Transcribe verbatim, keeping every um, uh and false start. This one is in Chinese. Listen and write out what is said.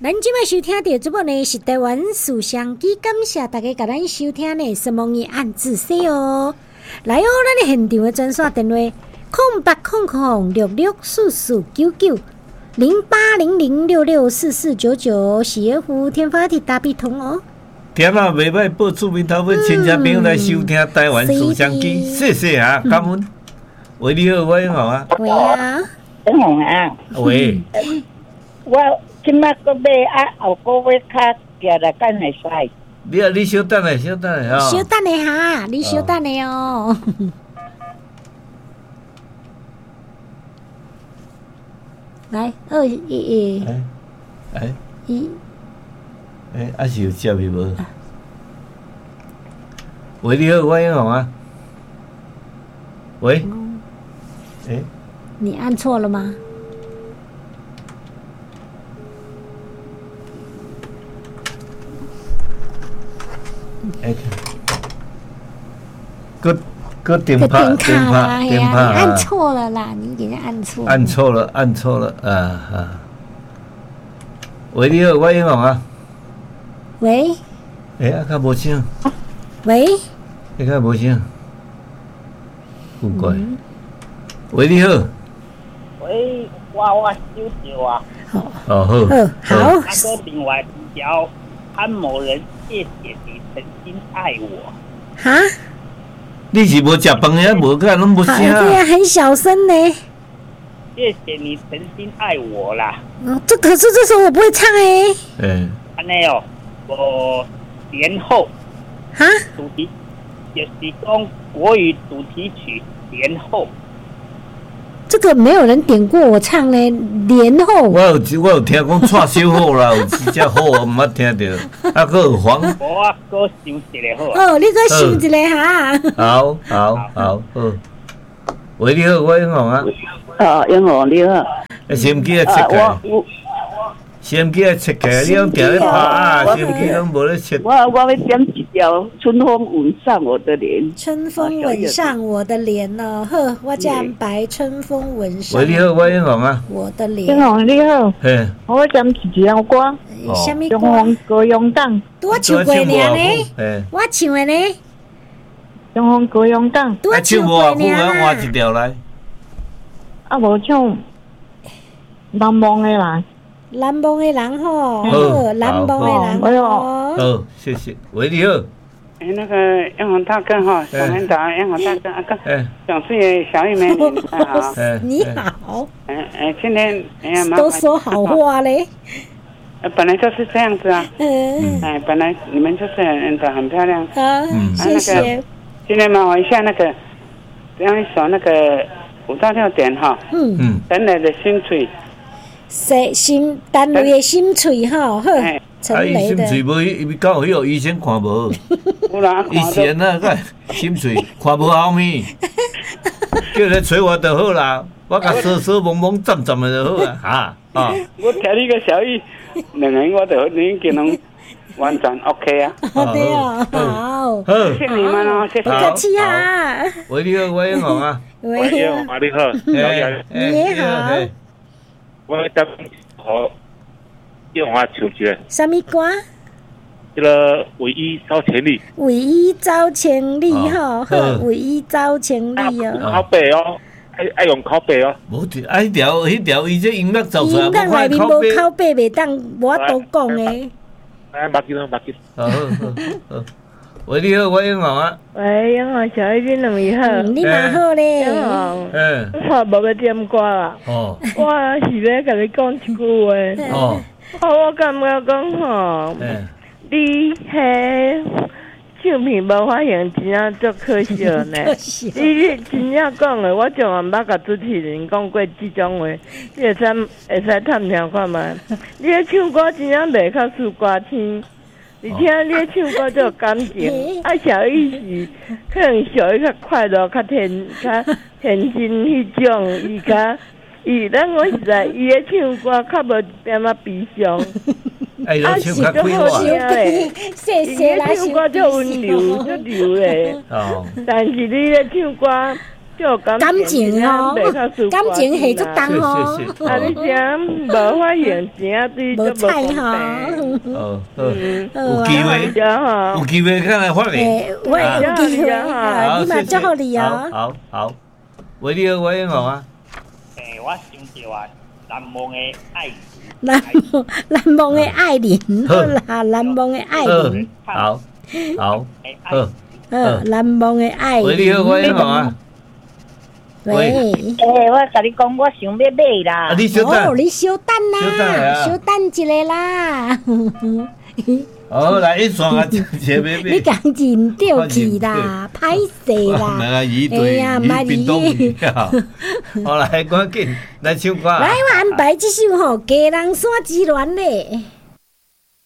咱今摆收听到节目呢是台湾思想机，感谢大家甲咱收听呢，什么嘢按自西哦。来哦，咱的现场的专线电话：空八空空六六四四九九零八零零六六四四九九，喜悦服务天发地大比通哦。 听啊，袂歹，报出面头份亲戚朋友来收听台湾思想机，谢谢啊，感恩。喂，你好，我英雄啊。 喂啊， 英雄啊。 喂。 我即摆个买啊，后个月较行来干会使。 你啊，你稍等下，稍等下稍等下哈，你稍等下哦。来，二一一。 哎哎。 一。 哎，还是有接去无？喂，你好，我英雄啊。喂。哎。 你按错了吗？ 哎，个个电话电话电话， 按错了啦！你给人按错， 按错了，按错了啊啊！喂，你好，我英雄啊。 喂。 哎，啊，较无声。 喂。 哎，较无声。古怪。喂，你好。 喂，我我收到啊。 哦好。 好。 那个另外一条，潘某人，谢谢你曾经爱我。 哈？ 你是无食饭呀？无个拢无声。 对呀，很小声呢。 谢谢你曾经爱我啦。 哦，这可是这首我不会唱哎。 嗯。 安尼哦，我年后。 哈？ 主题就是讲国语主题曲年后。 这个没有人点过我唱呢，年后。 我有我有听讲串烧好啦，有真正好，我毋捌听到。啊，佫有黄。 我啊，佫想一个好。 哦，你佫想一个哈。 好好好好。喂，你好，我英雄啊。 哦，英雄你好。 啊，收音机啊，切开。收音机啊，切开，你拢定咧拍啊，收音机拢无咧切。 我我要点一条《春风吻上我的脸》。 春风吻上我的脸哦，呵，我这安排春风吻上。 喂，你好，我英雄啊。 我的脸。 英雄你好。 嘿。 我点一条歌。 什么歌？ 中风歌咏党。 我唱过呢，我唱的呢。 中风歌咏党。 我唱无啊，我换一条来。 啊，无唱。南梦的啦。 南梦的人吼，好，南梦的人哦。 好，谢谢。喂，你好。 哎，那个英雄大哥哈，小领导，英雄大哥阿哥， 哎， 想是小玉梅，你好。 你好。 哎哎，今天哎呀， 都说好话嘞。 呃，本来就是这样子啊。 嗯。 哎，本来你们就是很很很漂亮。 啊，谢谢。 今天麻烦一下那个，这样一首那个五到六点哈。 嗯嗯。 等来的新曲。 谁心单位的心嘴哈，呵，陈雷的。 啊，伊心嘴无，伊到迄个医生看无。 有啦， 以前啊，个心嘴看无后面，叫来找我就好啦。我甲瑟瑟蒙蒙站站的就好啦，哈啊。 我听你个小玉，两个人我就已经能完全 OK 啊。 对啊，好。 谢谢你们哦，谢谢。 不客气啊。 喂，你好，我英雄啊。 喂，英雄啊，你好， 你好。 我等好电话求决。 什么歌？ 这个唯一招千里。 唯一招千里吼，好，唯一招千里哦。 拷贝哦，爱爱用拷贝哦。 无条，啊，迄条迄条伊这音乐走出来， 音乐内面无拷贝，袂当我都讲诶。 哎，马吉侬马吉。 好好好。喂，你好，我英雄啊。 喂，英雄小一边两位好。 你嘛好咧。 英雄。 嗯。 我无要点歌啦。 哦。 我是要甲你讲一句话。 哦。 我感觉讲吼，你迄唱片无发现，真正足可惜呢。你真正讲的，我从来毋捌甲主持人讲过这种话，你会使会使探听看卖。你咧唱歌真正袂较输歌星。而且你唱歌就有感情，啊，小意思，可能小伊较快乐、较天、较天真迄种，伊较，伊咱我实在伊咧唱歌较无点仔悲伤， 啊，是都好听咧， 谢谢啦， 唱歌就温柔、就柔咧，哦，但是你咧唱歌就有感感情哦，感情系足重哦。 啊，你讲无发现钱对就无菜哈。 哦，有机会，有机会看来发现。 我有机会哈，你嘛祝福你哦。 好好，为你好，我英雄啊。 诶，我想到啊，难忘的爱人。 难忘难忘的爱人，好啦，难忘的爱人。 好，好，好， 好，难忘的爱人。 为你好，我英雄啊。 喂， 诶，我甲你讲，我想要买啦。 啊，你小等， 哦，你小等啦，小等一下啦。 哦，来一双啊，前面你讲认着去啦，歹势啦。 哎呀，买冰冻鱼啊！好来，赶紧来唱歌。 来，我安排这首吼《家人山之恋》咧。